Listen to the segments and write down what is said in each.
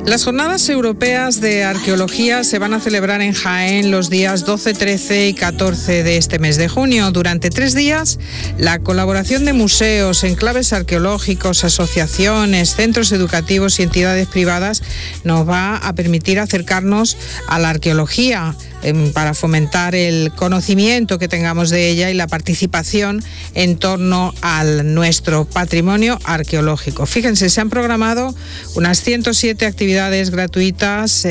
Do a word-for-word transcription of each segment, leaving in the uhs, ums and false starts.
Las jornadas europeas de arqueología se van a celebrar en Jaén los días doce, trece y catorce de este mes de junio. Durante tres días, la colaboración de museos, enclaves arqueológicos, asociaciones, centros educativos y entidades privadas nos va a permitir acercarnos a la arqueología para fomentar el conocimiento que tengamos de ella y la participación en torno a nuestro patrimonio arqueológico. Fíjense, se han programado unas ciento siete actividades gratuitas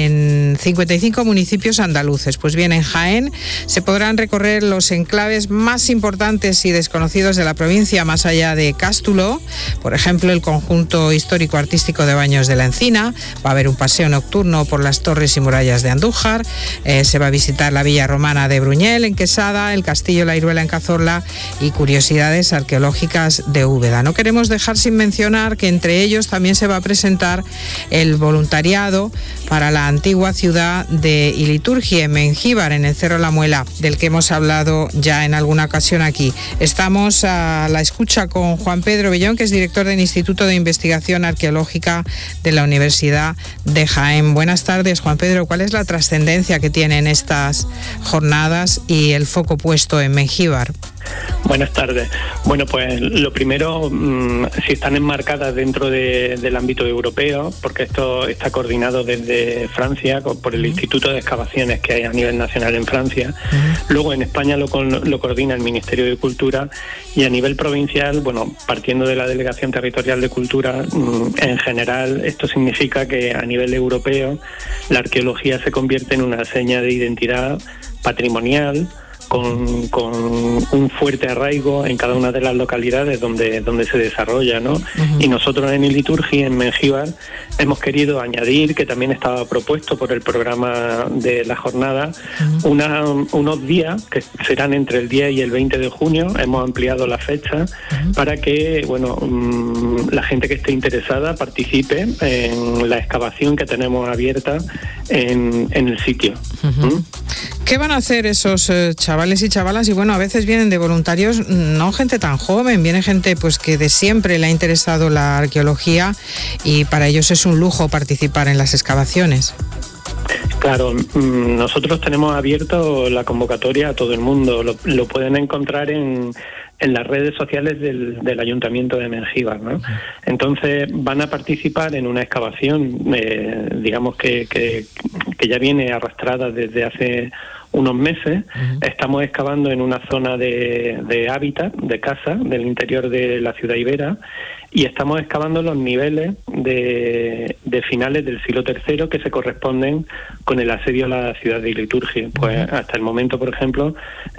en cincuenta y cinco municipios andaluces. Pues bien, en Jaén se podrán recorrer los enclaves más importantes y desconocidos de la provincia, más allá de Cástulo. Por ejemplo, el conjunto histórico-artístico de Baños de la Encina. Va a haber un paseo nocturno por las torres y murallas de Andújar. Eh, se va a visitar la villa romana de Bruñel, en Quesada, el castillo La Iruela, en Cazorla, y curiosidades arqueológicas de Úbeda. No queremos dejar sin mencionar que entre ellos también se va a presentar el voluntariado para la antigua ciudad de Iliturgia, en Mengíbar, en el Cerro La Muela, del que hemos hablado ya en alguna ocasión aquí. Estamos a la escucha con Juan Pedro Bellón, que es director del Instituto de Investigación Arqueológica de la Universidad de Jaén. Buenas tardes, Juan Pedro. ¿Cuál es la trascendencia que tiene en estas jornadas y el foco puesto en Mengíbar? Buenas tardes. Bueno, pues lo primero, mmm, si están enmarcadas dentro de, del ámbito europeo, porque esto está coordinado desde Francia por el Instituto de Excavaciones que hay a nivel nacional en Francia. Uh-huh. Luego en España lo, lo coordina el Ministerio de Cultura, y a nivel provincial, bueno, partiendo de la Delegación Territorial de Cultura, mmm, en general esto significa que a nivel europeo la arqueología se convierte en una seña de identidad patrimonial, Con, con un fuerte arraigo en cada una de las localidades donde, donde se desarrolla, ¿no? Uh-huh. Y nosotros en Iliturgia, en Mengíbar, hemos querido añadir, que también estaba propuesto por el programa de la jornada, uh-huh. una, unos días que serán entre el diez y el veinte de junio. Hemos ampliado la fecha uh-huh. para que, bueno, mmm, la gente que esté interesada participe en la excavación que tenemos abierta en, en el sitio. Uh-huh. ¿Mm? ¿Qué van a hacer esos eh, chavales y chavalas? Y bueno, a veces vienen de voluntarios, no gente tan joven, viene gente pues que de siempre le ha interesado la arqueología, y para ellos es un lujo participar en las excavaciones. Claro, nosotros tenemos abierto la convocatoria a todo el mundo. Lo, lo pueden encontrar en, en las redes sociales del, del Ayuntamiento de Mengíbar, ¿no? Entonces van a participar en una excavación, eh, digamos que, que, que ya viene arrastrada desde hace unos meses. Uh-huh. Estamos excavando en una zona de, de hábitat, de casa, del interior de la ciudad ibera, y estamos excavando los niveles de, de finales del siglo tercero que se corresponden con el asedio a la ciudad de Iliturgia. Pues hasta el momento, por ejemplo,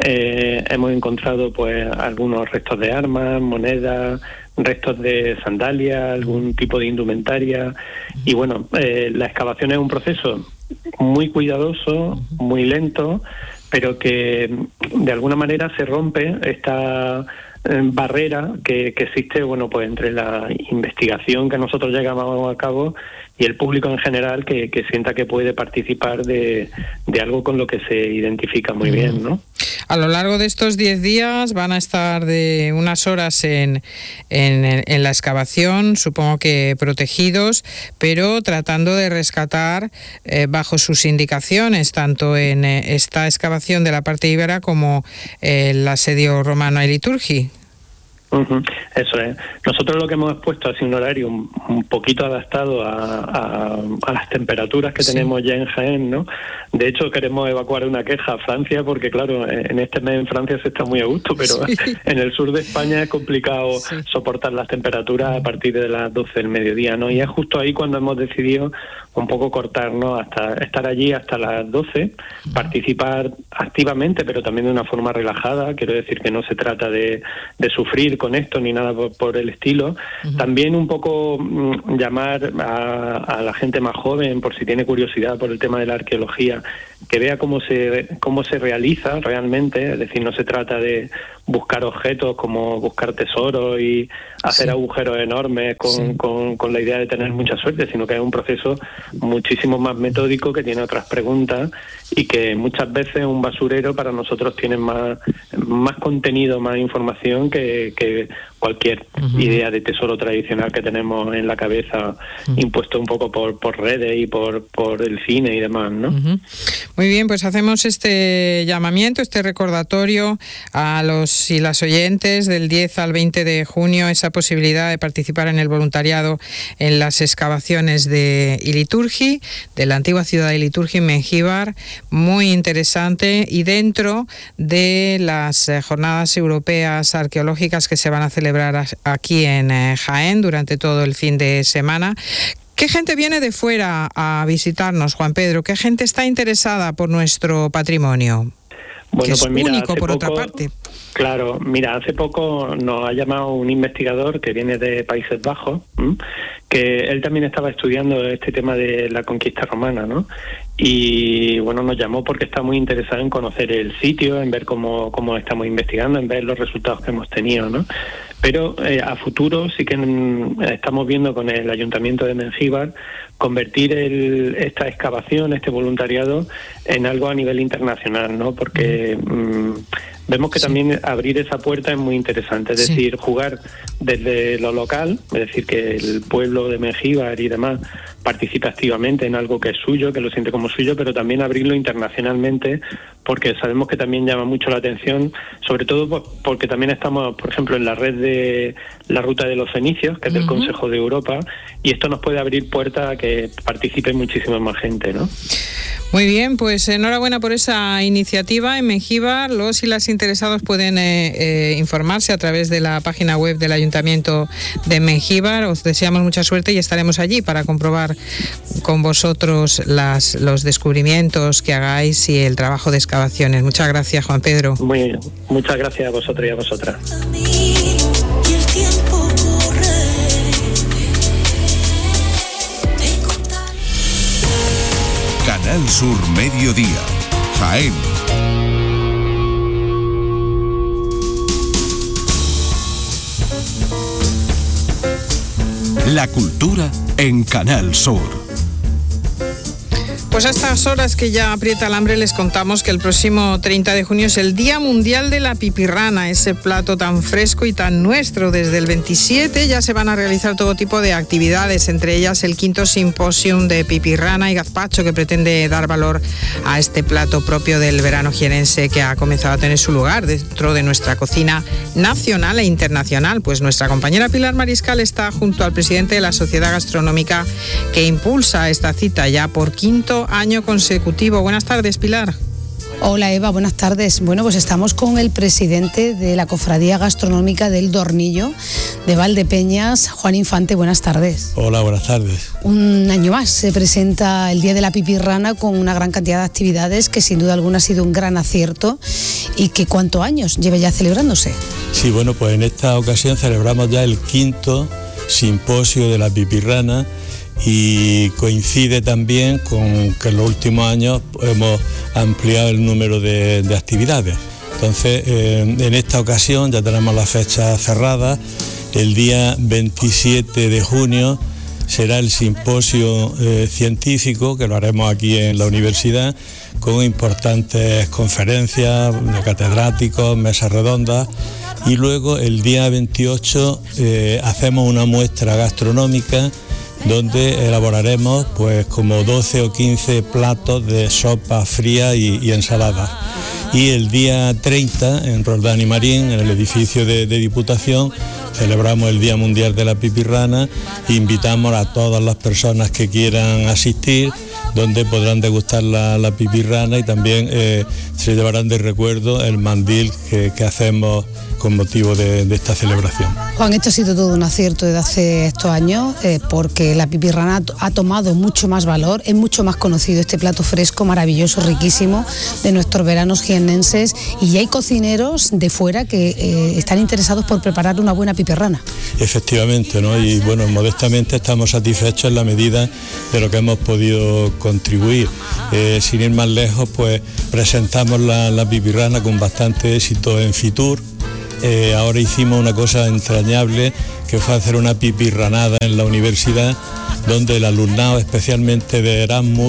eh, hemos encontrado pues algunos restos de armas, monedas, restos de sandalias, algún tipo de indumentaria. Y bueno, eh, la excavación es un proceso muy cuidadoso, muy lento, pero que de alguna manera se rompe esta barrera que, que existe, bueno, pues entre la investigación que nosotros llevamos a cabo y el público en general, que, que sienta que puede participar de, de algo con lo que se identifica muy bien, ¿no? A lo largo de estos diez días van a estar de unas horas en, en, en la excavación, supongo que protegidos, pero tratando de rescatar eh, bajo sus indicaciones, tanto en eh, esta excavación de la parte íbera como eh, el asedio romano a Iliturgia. Uh-huh. Eso es. Nosotros lo que hemos expuesto ha sido un horario un, un poquito adaptado a, a, a las temperaturas que sí. tenemos ya en Jaén, ¿no? De hecho, queremos evacuar una queja a Francia, porque claro, en este mes en Francia se está muy a gusto, pero sí. en el sur de España es complicado sí. soportar las temperaturas a partir de las doce del mediodía, ¿no? Y es justo ahí cuando hemos decidido un poco cortarnos, hasta estar allí hasta las doce, participar activamente, pero también de una forma relajada. Quiero decir que no se trata de, de sufrir con esto ni nada por, por el estilo. Uh-huh. También un poco mmm, llamar a, a la gente más joven, por si tiene curiosidad por el tema de la arqueología, que vea cómo se cómo se realiza realmente. Es decir, no se trata de buscar objetos como buscar tesoros y hacer sí. agujeros enormes con, sí. con, con la idea de tener mucha suerte, sino que es un proceso muchísimo más metódico, que tiene otras preguntas, y que muchas veces un basurero para nosotros tiene más, más contenido, más información que, que cualquier uh-huh. idea de tesoro tradicional que tenemos en la cabeza, uh-huh. impuesto un poco por, por redes y por, por el cine y demás, ¿no? Uh-huh. Muy bien, pues hacemos este llamamiento, este recordatorio a los y las oyentes del diez al veinte de junio, esa posibilidad de participar en el voluntariado en las excavaciones de Iliturgi, de la antigua ciudad de Iliturgi en Mengíbar, muy interesante, y dentro de las eh, jornadas europeas arqueológicas que se van a celebrar aquí en eh, Jaén durante todo el fin de semana. ¿Qué gente viene de fuera a visitarnos, Juan Pedro? ¿Qué gente está interesada por nuestro patrimonio? Bueno, que es pues mira, único por poco, otra parte. Claro, mira, hace poco nos ha llamado un investigador que viene de Países Bajos, ¿m? que él también estaba estudiando este tema de la conquista romana, ¿no? Y bueno, nos llamó porque está muy interesado en conocer el sitio, en ver cómo, cómo estamos investigando, en ver los resultados que hemos tenido, ¿no? Pero eh, a futuro sí que mm, estamos viendo con el Ayuntamiento de Mengíbar convertir el, esta excavación, este voluntariado, en algo a nivel internacional, ¿no? Porque mm, vemos que sí. también abrir esa puerta es muy interesante, es sí. decir, jugar desde lo local, es decir, que el pueblo de Mengíbar y demás participe activamente en algo que es suyo, que lo siente como suyo, pero también abrirlo internacionalmente, porque sabemos que también llama mucho la atención, sobre todo porque también estamos, por ejemplo, en la red de la Ruta de los Fenicios, que es del uh-huh. Consejo de Europa, y esto nos puede abrir puertas a que participe muchísima más gente, ¿no? Muy bien, pues enhorabuena por esa iniciativa. En Mengíbar, los y las interesados pueden eh, eh, informarse a través de la página web del Ayuntamiento de Mengíbar. Os deseamos mucha suerte y estaremos allí para comprobar con vosotros las, los descubrimientos que hagáis y el trabajo de excavaciones. Muchas gracias, Juan Pedro. Muy bien, muchas gracias a vosotros y a vosotras. Canal Sur Mediodía, Jaén. La cultura en Canal Sur. Pues a estas horas que ya aprieta el hambre les contamos que el próximo treinta de junio es el Día Mundial de la Pipirrana, ese plato tan fresco y tan nuestro. Desde el veintisiete ya se van a realizar todo tipo de actividades, entre ellas el quinto simposium de pipirrana y gazpacho, que pretende dar valor a este plato propio del verano jienense que ha comenzado a tener su lugar dentro de nuestra cocina nacional e internacional. Pues nuestra compañera Pilar Mariscal está junto al presidente de la Sociedad Gastronómica que impulsa esta cita ya por quinto año consecutivo. Buenas tardes, Pilar. Hola, Eva, buenas tardes. Bueno, pues estamos con el presidente de la Cofradía Gastronómica del Dornillo de Valdepeñas, Juan Infante. Buenas tardes. Hola, buenas tardes. Un año más se presenta el Día de la Pipirrana con una gran cantidad de actividades que sin duda alguna ha sido un gran acierto y que ¿cuántos años lleva ya celebrándose? Sí, bueno, pues en esta ocasión celebramos ya el quinto simposio de la pipirrana y coincide también con que en los últimos años hemos ampliado el número de, de actividades. Entonces, eh, en esta ocasión ya tenemos la fecha cerrada. El día veintisiete de junio será el simposio eh, científico, que lo haremos aquí en la universidad, con importantes conferencias de catedráticos, mesas redondas. Y luego el día veintiocho eh, hacemos una muestra gastronómica donde elaboraremos pues como doce o quince platos de sopa fría y, y ensalada. Y el día treinta, en Roldán y Marín, en el edificio de, de Diputación, celebramos el Día Mundial de la Pipirrana e invitamos a todas las personas que quieran asistir, donde podrán degustar la, la pipirrana y también eh, se llevarán de recuerdo el mandil que, que hacemos con motivo de, de esta celebración. Juan, esto ha sido todo un acierto desde hace estos años, eh, porque la pipirrana ha tomado mucho más valor, es mucho más conocido este plato fresco, maravilloso, riquísimo, de nuestros veranos jiennenses, y hay cocineros de fuera que eh, están interesados por preparar una buena pipirrana. Efectivamente, ¿no? Y bueno, modestamente estamos satisfechos en la medida de lo que hemos podido contribuir. Eh, sin ir más lejos, pues presentamos la, la pipirrana con bastante éxito en Fitur. Eh, ahora hicimos una cosa entrañable, que fue hacer una pipirranada en la universidad, donde el alumnado, especialmente de Erasmus,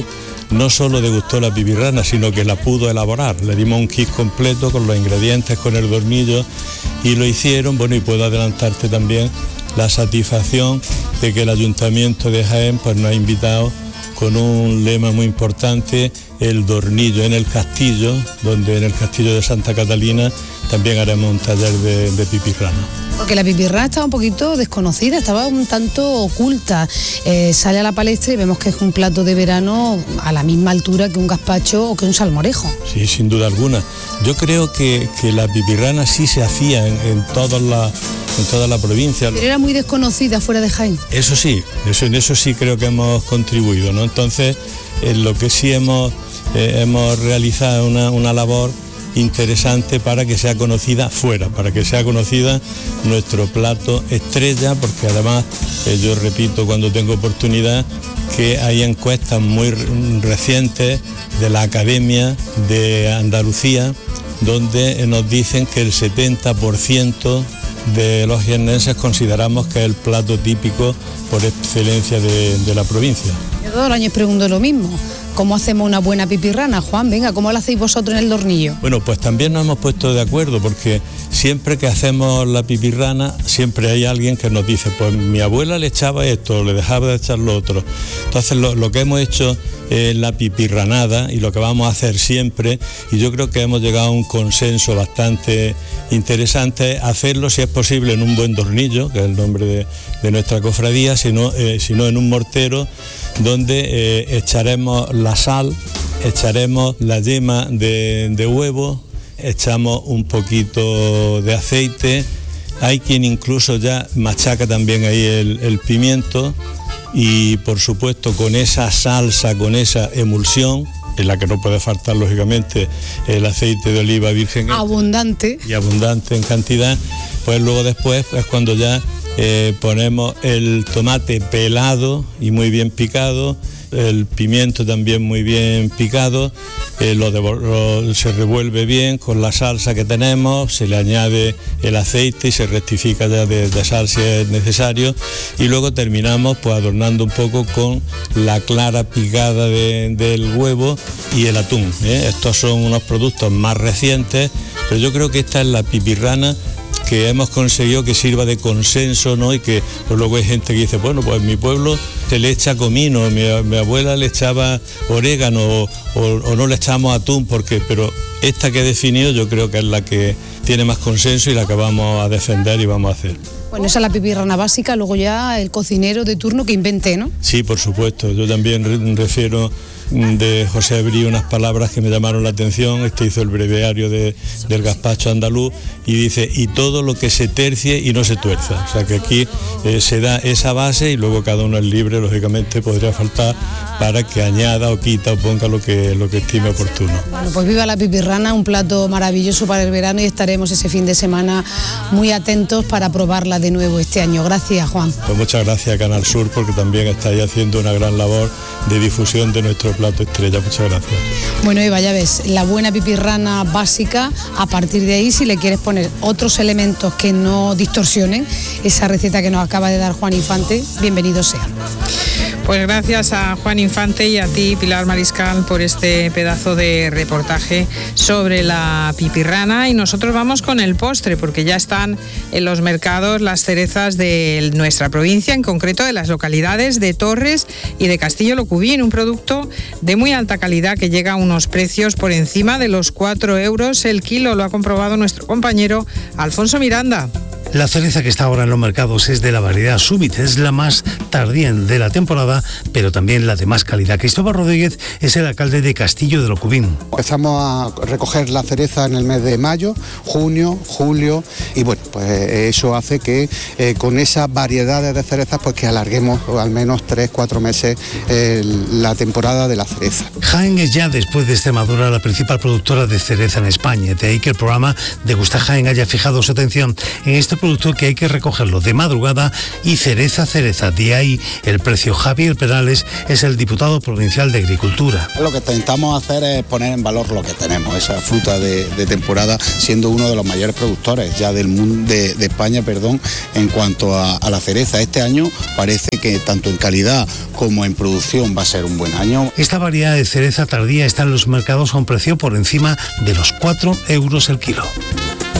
no solo degustó la pipirrana, sino que la pudo elaborar. Le dimos un kit completo con los ingredientes, con el dornillo, y lo hicieron. Bueno, y puedo adelantarte también la satisfacción de que el Ayuntamiento de Jaén pues nos ha invitado con un lema muy importante, el dornillo en el castillo, donde en el castillo de Santa Catalina también haremos un taller de, de pipirrana. Porque la pipirrana estaba un poquito desconocida, estaba un tanto oculta. Eh, sale a la palestra y vemos que es un plato de verano a la misma altura que un gazpacho o que un salmorejo. Sí, sin duda alguna. Yo creo que, que la pipirrana sí se hacía en, en, todas la, en toda la provincia. Pero era muy desconocida fuera de Jaén. Eso sí, eso, en eso sí creo que hemos contribuido, ¿no? Entonces, en lo que sí hemos, eh, hemos realizado una, una labor interesante para que sea conocida fuera, para que sea conocida nuestro plato estrella, porque además, eh, yo repito cuando tengo oportunidad, que hay encuestas muy recientes de la Academia de Andalucía, donde nos dicen que el setenta por ciento de los jiennenses consideramos que es el plato típico por excelencia de, de la provincia. Yo todos los años pregunto lo mismo. ¿Cómo hacemos una buena pipirrana, Juan? Venga, ¿cómo la hacéis vosotros en el hornillo? Bueno, pues también nos hemos puesto de acuerdo, porque siempre que hacemos la pipirrana, siempre hay alguien que nos dice, pues mi abuela le echaba esto, le dejaba de echar lo otro. Entonces lo, lo que hemos hecho es la pipirranada, y lo que vamos a hacer siempre, y yo creo que hemos llegado a un consenso bastante interesante, hacerlo si es posible en un buen tornillo, que es el nombre de, de nuestra cofradía, sino, eh, sino en un mortero, donde eh, echaremos la sal, echaremos la yema de, de huevo, echamos un poquito de aceite, hay quien incluso ya machaca también ahí el, el pimiento, y por supuesto con esa salsa, con esa emulsión, en la que no puede faltar lógicamente el aceite de oliva virgen abundante y abundante en cantidad, pues luego después es cuando ya eh, ponemos el tomate pelado y muy bien picado, el pimiento también muy bien picado, eh, lo, de, lo se revuelve bien con la salsa que tenemos, se le añade el aceite y se rectifica ya de, de sal si es necesario, y luego terminamos pues adornando un poco con la clara picada de, del huevo y el atún, ¿eh? Estos son unos productos más recientes, pero yo creo que esta es la pipirrana que hemos conseguido que sirva de consenso, ¿no? Y que pues luego hay gente que dice, bueno, pues en mi pueblo se le echa comino, mi, mi abuela le echaba orégano o, o, o no le echamos atún, porque, pero esta que he definido yo creo que es la que tiene más consenso y la que vamos a defender y vamos a hacer. Bueno, esa es la pipirrana básica, luego ya el cocinero de turno que invente, ¿no? Sí, por supuesto, yo también refiero de José Brí unas palabras que me llamaron la atención. Este hizo el breviario de, del gazpacho andaluz y dice, y todo lo que se tercie y no se tuerza. O sea que aquí eh, se da esa base y luego cada uno es libre, lógicamente podría faltar para que añada o quita o ponga lo que, lo que estime oportuno. Bueno, pues viva la pipirrana, un plato maravilloso para el verano, y estaremos ese fin de semana muy atentos para probarla de nuevo este año. Gracias, Juan. Pues muchas gracias a Canal Sur, porque también estáis haciendo una gran labor de difusión de nuestro plato estrella. Muchas gracias. Bueno, Eva, ya ves, la buena pipirrana básica. A partir de ahí, si le quieres poner otros elementos que no distorsionen esa receta que nos acaba de dar Juan Infante, bienvenido sea. Pues gracias a Juan Infante y a ti, Pilar Mariscal, por este pedazo de reportaje sobre la pipirrana. Y nosotros vamos con el postre, porque ya están en los mercados las cerezas de nuestra provincia, en concreto de las localidades de Torres y de Castillo Locubín, un producto de muy alta calidad que llega a unos precios por encima de los cuatro euros el kilo. Lo ha comprobado nuestro compañero Alfonso Miranda. La cereza que está ahora en los mercados es de la variedad Súbit, es la más tardía de la temporada, pero también la de más calidad. Cristóbal Rodríguez es el alcalde de Castillo de Locubín. Empezamos a recoger la cereza en el mes de mayo, junio, julio, y bueno, pues eso hace que eh, con esas variedades de cerezas pues que alarguemos al menos tres, cuatro meses eh, la temporada de la cereza. Jaén es ya, después de Extremadura, la principal productora de cereza en España, de ahí que el programa Degusta Jaén haya fijado su atención en este producto, que hay que recogerlo de madrugada y cereza cereza, de ahí ahí el precio. Javier Perales es el diputado provincial de Agricultura. Lo que intentamos hacer es poner en valor lo que tenemos, esa fruta de, de temporada, siendo uno de los mayores productores ya del mundo, de, de España, perdón, en cuanto a, a la cereza. Este año parece que tanto en calidad como en producción va a ser un buen año. Esta variedad de cereza tardía está en los mercados a un precio por encima de los cuatro euros el kilo.